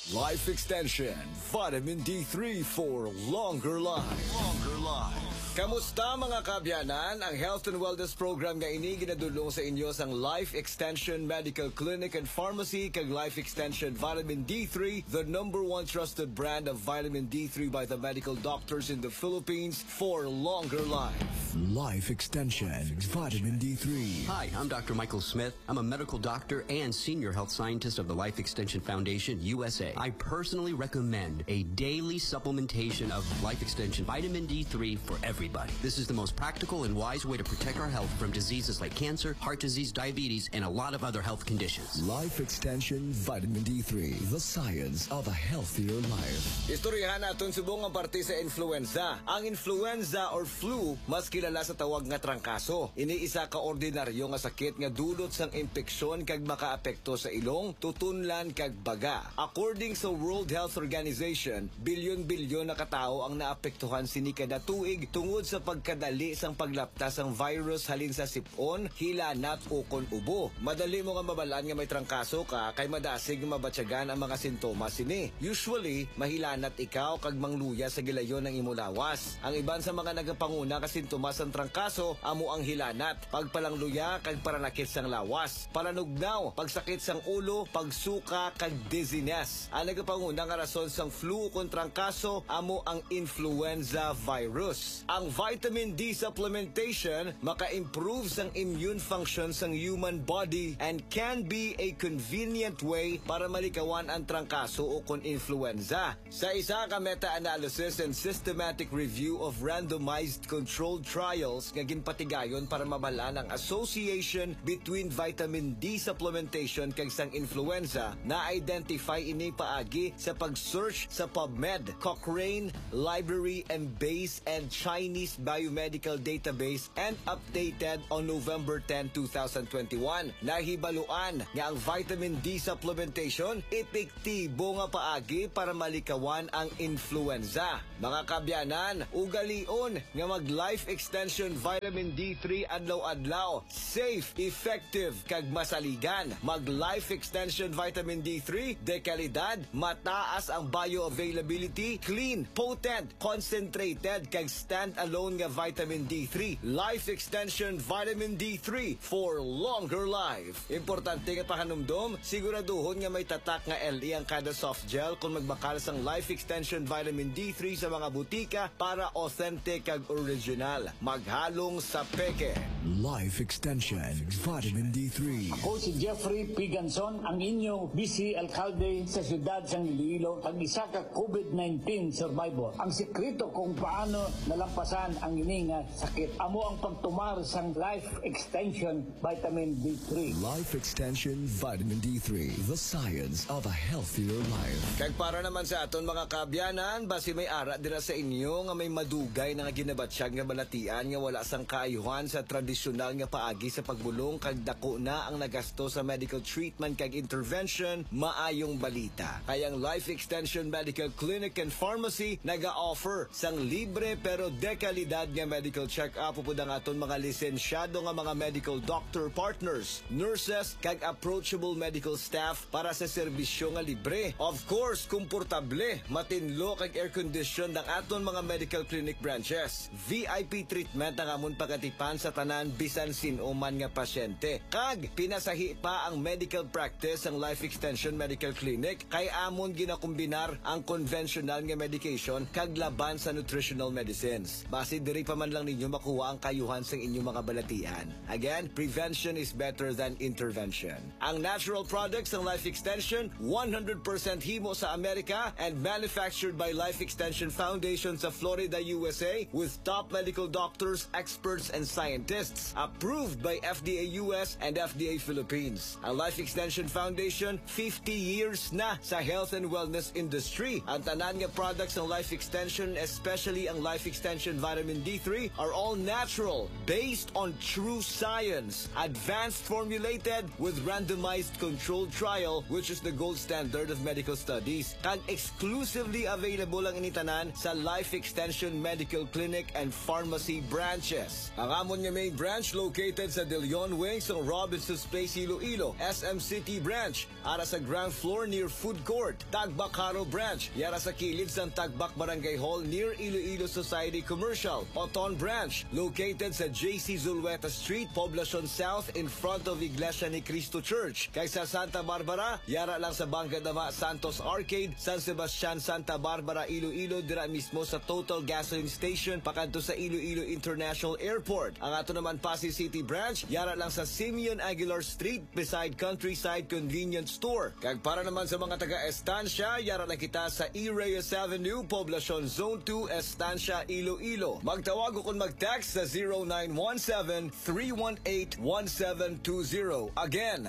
Life Extension, Vitamin D3 for longer life. Kamusta mga kabyanan? Ang Health and Wellness Program nga ini ginadulong sa inyo sang Life Extension Medical Clinic and Pharmacy kag Life Extension Vitamin D3, the #1 trusted brand of vitamin D3 by the medical doctors in the Philippines for longer life. Life Extension Vitamin D3. Hi, I'm Dr. Michael Smith. I'm a medical doctor and senior health scientist of the Life Extension Foundation, USA. I personally recommend a daily supplementation of Life Extension Vitamin D3 for everybody. This is the most practical and wise way to protect our health from diseases like cancer, heart disease, diabetes, and a lot of other health conditions. Life Extension Vitamin D3, the science of a healthier life. Istoryahan natin subong ang parte sa influenza. Ang influenza or flu, mas kilala sa tawag nga trangkaso. Iniisa ka ordinaryo nga sakit nga dulot sang impeksyon kag makaapekto sa ilong, tutunlan kag baga. According sa World Health Organization, bilyon-bilyon na katao ang naapektuhan sini kada tuig tungod sa pagkadali sang paglaptas ang virus halin sa sipon, hilanat o kon ubo. Madali mo nga mabalaan nga may trangkaso ka kay madasig mabatyagan ang mga sintomas sini. Usually, mahilanat ikaw kag mangluya sa gilayon ng imulawas. Ang iban sa mga nagapanguna ka sintomas ang trangkaso amo ang hilanat, pagpalangluya kag paranakit sang lawas, palanugnaw, pagsakit sang ulo, pagsuka kag dizziness. Ang nagapanguna nga rason sang flu kon trangkaso amo ang influenza virus. Ang vitamin D supplementation maka-improve sang immune function sang human body and can be a convenient way para malikawan ang trangkaso o kon influenza. Sa isa ka meta-analysis and systematic review of randomized controlled trials nga ginpatigayon para mabalaan ang association between vitamin D supplementation kag sang influenza, na-identify ini paagi sa pag-search sa PubMed, Cochrane Library and Base and Chinese Biomedical Database and updated on November 10, 2021. Nahibaluan nga ang vitamin D supplementation epektibo nga paagi para malikawan ang influenza. Mga kabyanan, ugalion nga mag-Life Extension Vitamin D3 adlaw-adlaw. Safe, effective, kag masaligan. Mag-Life Extension Vitamin D3, de kalidad, mataas ang bioavailability, clean, potent, concentrated, kag stand-alone nga vitamin D3. Life Extension Vitamin D3 for longer life. Importante nga pahanumdom, siguraduhon nga may tatak nga LE ang kada soft gel kung magbakal sang Life Extension Vitamin D3 sa mga butika para authentic kag original. Maghalong sa peke. Life Extension Vitamin D3. Ako si Jeffrey P. Ganson, ang inyong BC Alcalde sa siyudad sang Iloilo, ang isa ka COVID-19 survivor. Ang sekreto kung paano nalampasan ang ini nga sakit amo ang pagtumar sang Life Extension Vitamin D3. Life Extension Vitamin D3, the science of a healthier life. Kag para naman sa aton mga kabyanan, basi may ara dira sa inyo nga may madugay na nga ginabatsyag nga balatian nga wala sang kaayuhan sa tradisyonal nga paagi sa pagbulong kag dako na ang nagasto sa medical treatment kag intervention. Maayong balita. Kayang Life Extension Medical Clinic and Pharmacy naga-offer sang libre pero dekalidad nga medical check-up upod ang aton mga lisensyado nga mga medical doctor partners, nurses, kag approachable medical staff para sa serbisyo nga libre. Of course, komportable, matinlo kag air-conditioned ang aton mga medical clinic branches. VIP treatment ang amon pagatipan sa tanan bisan sinuman nga pasyente. Kag pinasahi pa ang medical practice ang Life Extension Medical Clinic kay amon ginakombinar ang conventional nga medication kag laban sa nutritional medicines. Base diri pa man lang ninyo makuha ang kayuhan sa inyong mga balatian. Again, prevention is better than intervention. Ang natural products ng Life Extension, 100% himo sa Amerika and manufactured by Life Extension Foundation sa Florida, USA with top medical doctors, experts, and scientists. Approved by FDA US and FDA Philippines. Ang Life Extension Foundation, 50 years na sa health and wellness industry. Ang tanan nga products ng Life Extension, especially ang Life Extension and vitamin D3 are all natural, based on true science, advanced formulated with randomized controlled trial, which is the gold standard of medical studies. Kag exclusively available ang initanan sa Life Extension Medical Clinic and Pharmacy branches. Ang amon nga main branch located sa De Leon Wing sa Robinson's Place, Iloilo. SM City branch ara sa ground floor near food court. Tagbak Haro branch yara sa kilid sa Tagbak Barangay Hall near Iloilo Society Commercial. Oton branch located sa JC Zulueta Street, Poblacion South in front of Iglesia ni Cristo Church. Kay sa Santa Barbara yara lang sa Bangka Dama Santos Arcade, San Sebastian, Santa Barbara, Iloilo, dira mismo sa Total Gasoline Station pakanto sa Iloilo International Airport. Ang ato naman Pasig City branch yara lang sa Simeon Aguilar Street beside Countryside Convenience Store. Kag para naman sa mga taga Estancia, yara lang kita sa E. Reyes Avenue, Poblacion Zone 2, Estancia, Iloilo. Magtawag o kung mag-text sa 0917-318-1720. Again,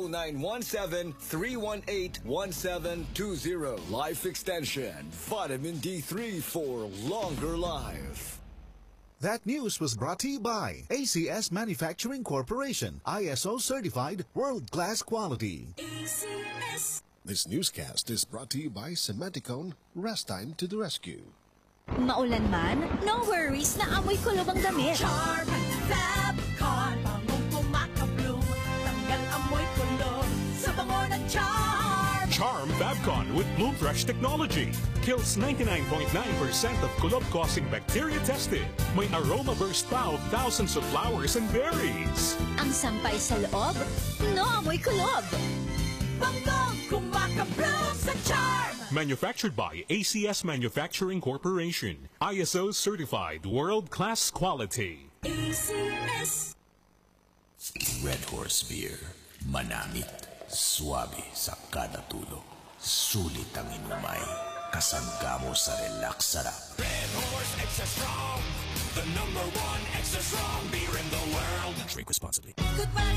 0917-318-1720. Life Extension, Vitamin D3 for longer life. That news was brought to you by ACS Manufacturing Corporation, ISO certified world-class quality. ACS. This newscast is brought to you by Cementicone. Rest time to the rescue. Maulan man, no worries na amoy kulob ang damit. Charm Fabcon, bangong kumakabloom, tanggal amoy kulob sa bango ng Charm. Charm Fabcon with Bloom Fresh technology kills 99.9% of kulob-causing bacteria tested. May aroma burst pa of thousands of flowers and berries. Ang sampay sa loob, no amoy kulob. Bangong kumakabloom sa Charm. Manufactured by ACS Manufacturing Corporation. ISO certified world-class quality. ACS. Red Horse Beer. Manamit. Suabe sa kada tulog. Sulit ang inumay. Kasangga mo sa relax sarap. Red Horse Extra Strong. The #1 extra strong beer in the world. Drink responsibly. Goodbye.